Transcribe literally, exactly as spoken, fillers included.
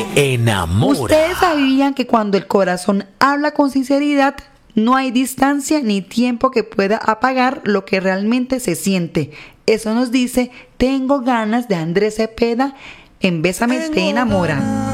enamora. ¿Ustedes sabían que cuando el corazón habla con sinceridad, no hay distancia ni tiempo que pueda apagar lo que realmente se siente? Eso nos dice Tengo ganas de Andrés Cepeda en Bésame te enamora.